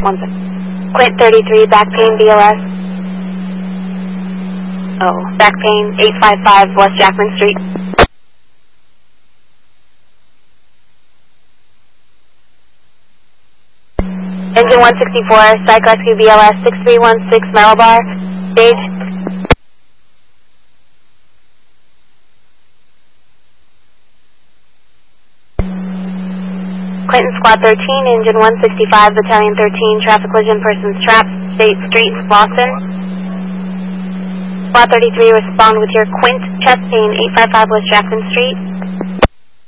1 second. Quint 33, back pain, BLS. Oh, back pain, 855 West Jackman Street. Engine 164, Psych Rescue BLS 6316 Merrill Bar, stage. Clinton Squad 13, Engine 165, Battalion 13, traffic collision, persons trapped, State Street, Boston. Squad 33, respond with your Quint, chest pain, 855 West Jackson Street.